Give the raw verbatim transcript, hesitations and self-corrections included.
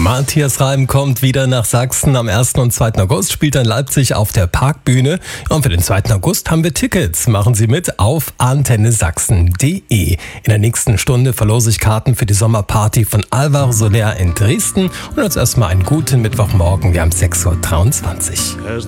Matthias Reim kommt wieder nach Sachsen. Am ersten und zweiten August spielt er in Leipzig auf der Parkbühne. Und für den zweiten August haben wir Tickets. Machen Sie mit auf antenne sachsen punkt de. In der nächsten Stunde verlose ich Karten für die Sommerparty von Alvaro Soler in Dresden. Und jetzt erstmal einen guten Mittwochmorgen. Wir haben sechs Uhr dreiundzwanzig.